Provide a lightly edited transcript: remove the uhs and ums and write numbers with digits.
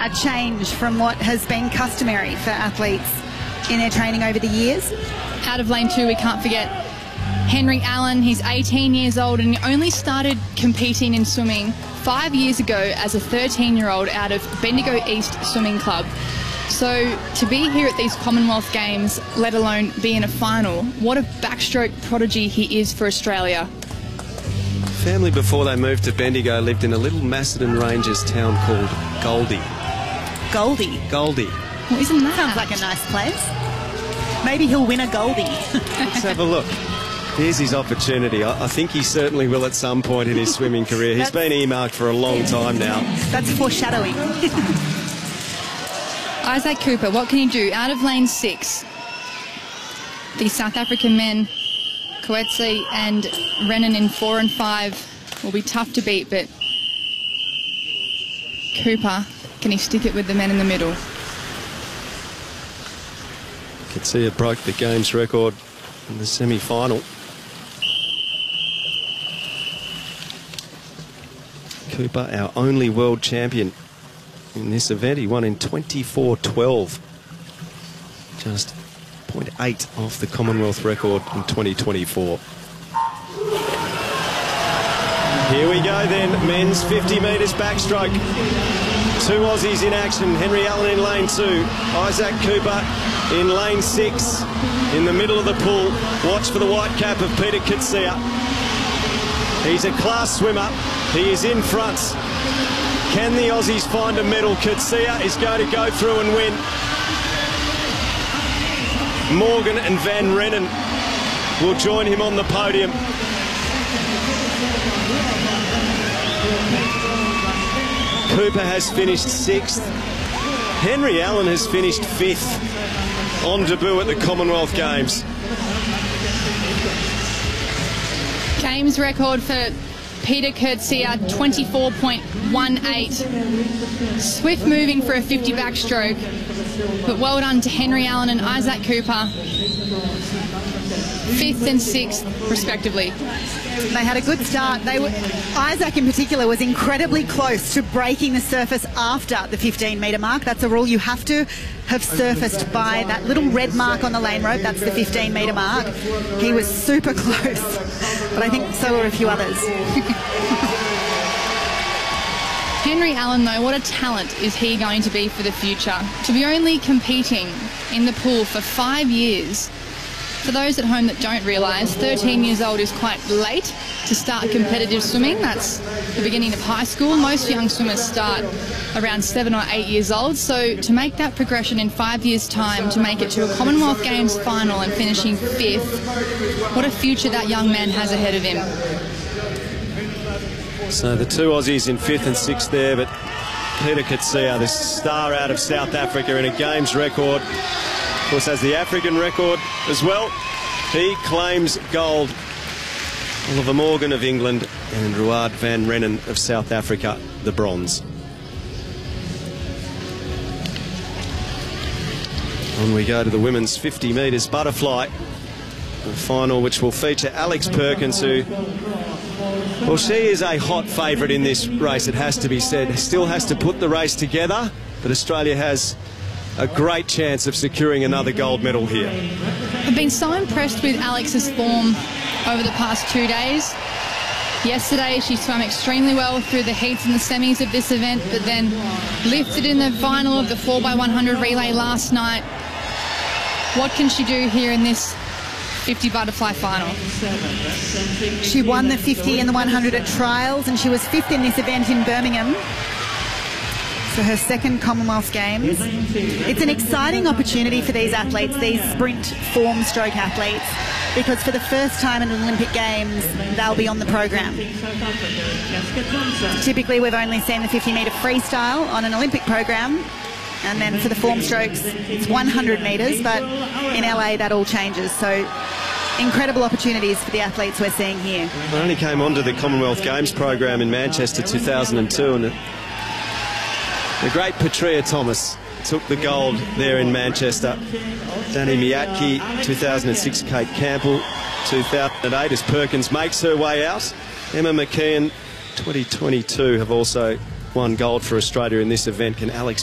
a change from what has been customary for athletes in their training over the years. Out of lane 2, we can't forget Henry Allen. He's 18 years old and he only started competing in swimming 5 years ago as a 13-year-old out of Bendigo East Swimming Club. So to be here at these Commonwealth Games, let alone be in a final, what a backstroke prodigy he is for Australia. Family before they moved to Bendigo lived in a little Macedon Ranges town called Goldie. Goldie? Goldie. Well, isn't that? Sounds like a nice place. Maybe he'll win a Goldie. Let's have a look. Here's his opportunity. I think he certainly will at some point in his swimming career. He's been earmarked for a long time now. That's foreshadowing. Isaac Cooper, what can he do? Out of lane 6, the South African men, Coetzee and Renan in 4 and 5 will be tough to beat, but Cooper, can he stick it with the men in the middle? Coetzee broke the game's record in the semi-final. Cooper, our only world champion in this event. He won in 24.12. Just 0.8 off the Commonwealth record in 2024. Here we go then, men's 50 metres backstroke. 2 Aussies in action. Henry Allen in lane 2. Isaac Cooper in lane 6. In the middle of the pool. Watch for the white cap of Peter Coetzee. He's a class swimmer. He is in front. Can the Aussies find a medal? Coetzee is going to go through and win. Morgan and Van Renan will join him on the podium. Cooper has finished 6th. Henry Allen has finished 5th on debut at the Commonwealth Games. Games record for Peter Coetzee, 24.18. Swift moving for a 50 backstroke, but well done to Henry Allen and Isaac Cooper, 5th and 6th respectively. They had a good start. Isaac in particular was incredibly close to breaking the surface after the 15-metre mark. That's a rule. You have to have surfaced by that little red mark on the lane rope. That's the 15-metre mark. He was super close, but I think so were a few others. Henry Allen, though, what a talent is he going to be for the future. To be only competing in the pool for 5 years. For those at home that don't realise, 13 years old is quite late to start competitive swimming. That's the beginning of high school. Most young swimmers start around 7 or 8 years old. So to make that progression in 5 years' time, to make it to a Commonwealth Games final and finishing 5th, what a future that young man has ahead of him. So the 2 Aussies in 5th and 6th there, but Peter Coetzee, the star out of South Africa in a Games record. Of course, has the African record as well. He claims gold. Oliver Morgan of England and Ruard Van Renan of South Africa, the bronze. On we go to the women's 50 metres butterfly. The final, which will feature Alex Perkins, who, well, she is a hot favourite in this race, it has to be said. Still has to put the race together, but Australia has a great chance of securing another gold medal here. I've been so impressed with Alex's form over the past 2 days. Yesterday she swam extremely well through the heats and the semis of this event, but then lifted in the final of the 4x100 relay last night. What can she do here in this 50 butterfly final? She won the 50 and the 100 at trials, and she was 5th in this event in Birmingham. For her 2nd Commonwealth Games. It's an exciting opportunity for these athletes, these sprint form stroke athletes, because for the first time in an Olympic Games, they'll be on the program. Typically, we've only seen the 50-metre freestyle on an Olympic program, and then for the form strokes, it's 100 metres, but in LA, that all changes. So incredible opportunities for the athletes we're seeing here. I only came onto the Commonwealth Games program in Manchester 2002, and the great Petria Thomas took the gold there in Manchester. Danny Miatke, 2006, Kate Campbell, 2008 as Perkins makes her way out. Emma McKeon, 2022, have also won gold for Australia in this event. Can Alex